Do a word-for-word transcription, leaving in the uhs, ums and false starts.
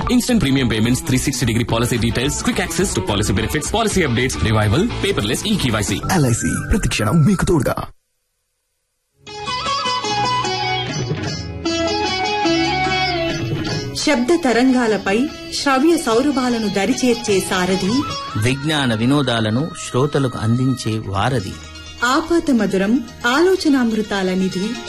Instant premium payments, three sixty degree policy details, quick access to policy benefits, policy updates, revival, paperless e-K Y C. L I C ప్రతి క్షణం మీకు తోడుగా. శబ్ద తరంగాలపై శ్రవ్య సౌరభాలను దరిచేర్చే సారథి, విజ్ఞాన వినోదాలను శ్రోతలకు అందించే వారధి, ఆపాత మధురం ఆలోచనామృతాల నిధి